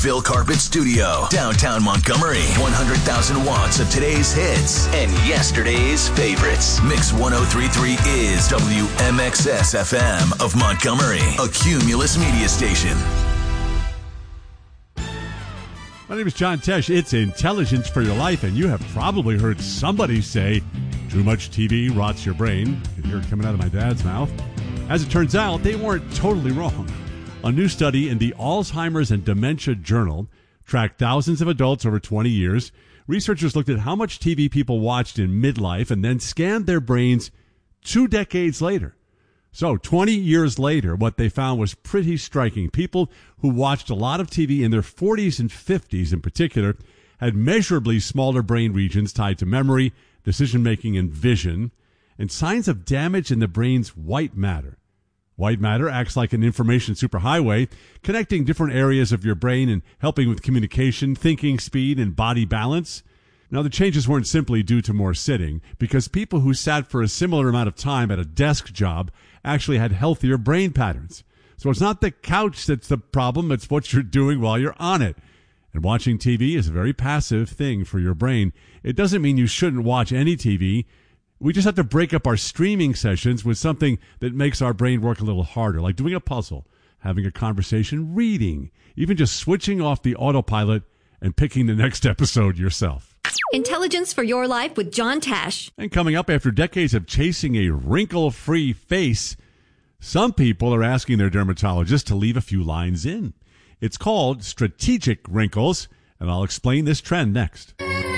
Phil Carpet Studio, downtown Montgomery. 100,000 watts of today's hits and yesterday's favorites. Mix 103.3 is WMXS FM of Montgomery, a Cumulus media station. My name is John Tesh. It's Intelligence for Your Life, and you have probably heard somebody say, too much TV rots your brain. You can hear it coming out of my dad's mouth. As it turns out, they weren't totally wrong. A new study in the Alzheimer's and Dementia Journal tracked thousands of adults over 20 years. Researchers looked at how much TV people watched in midlife and then scanned their brains 2 decades later. So 20 years later, what they found was pretty striking. People who watched a lot of TV in their 40s and 50s in particular had measurably smaller brain regions tied to memory, decision-making, and vision, and signs of damage in the brain's white matter. White matter acts like an information superhighway, connecting different areas of your brain and helping with communication, thinking speed, and body balance. Now, the changes weren't simply due to more sitting, because people who sat for a similar amount of time at a desk job actually had healthier brain patterns. So it's not the couch that's the problem, it's what you're doing while you're on it. And watching TV is a very passive thing for your brain. It doesn't mean you shouldn't watch any TV. We just have to break up our streaming sessions with something that makes our brain work a little harder, like doing a puzzle, having a conversation, reading, even just switching off the autopilot and picking the next episode yourself. Intelligence for Your Life with John Tesh. And coming up, after decades of chasing a wrinkle-free face, some people are asking their dermatologist to leave a few lines in. It's called strategic wrinkles, and I'll explain this trend next.